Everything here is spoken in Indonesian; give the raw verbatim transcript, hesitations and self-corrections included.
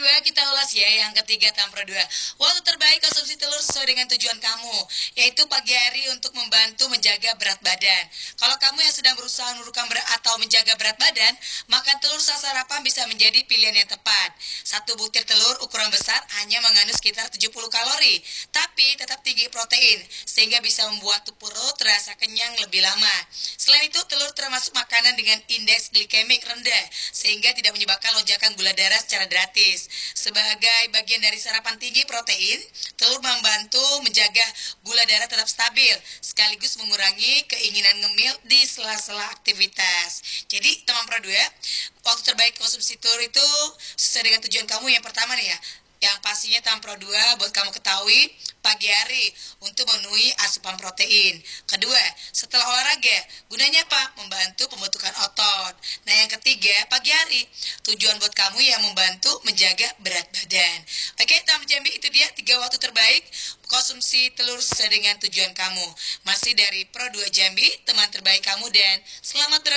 dua kita ulas ya. Yang ketiga Tampro dua. Waktu terbaik konsumsi telur sesuai dengan tujuan kamu, yaitu pagi hari untuk membantu menjaga berat badan. Kalau kamu yang sedang berusaha menurunkan berat atau menjaga berat badan, makan telur saat sarapan bisa menjadi pilihan yang tepat. Satu butir telur ukuran besar hanya mengandung sekitar tujuh puluh kalori, tapi tetap tinggi protein, sehingga bisa membuat perut terasa kenyang lebih lama. Selain itu, telur termasuk makanan dengan indeks glikemik rendah, sehingga tidak menyebabkan lonjakan gula darah secara gratis. Sebagai bagian dari sarapan tinggi protein, telur membantu menjaga gula darah tetap stabil, sekaligus mengurangi keinginan ngemil di sela-sela aktivitas. Jadi, teman Pro dua, waktu terbaik konsumsi telur itu sesuai dengan tujuan kamu. Yang pertama nih ya, yang pastinya Tam Pro dua buat kamu ketahui pagi hari untuk memenuhi asupan protein. Kedua, setelah olahraga, gunanya apa? Membantu pembentukan otot. Nah, yang ketiga, pagi hari, tujuan buat kamu yang membantu menjaga berat badan. Oke, Tam Jambi, itu dia tiga waktu terbaik konsumsi telur sesuai dengan tujuan kamu. Masih dari Pro dua Jambi, teman terbaik kamu, dan selamat beraktivitas.